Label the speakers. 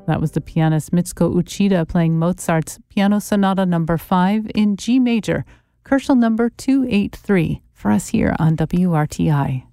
Speaker 1: That was the pianist Mitsuko Uchida playing Mozart's Piano Sonata No. 5 in G major, Koelschel No. 283, for us here on WRTI.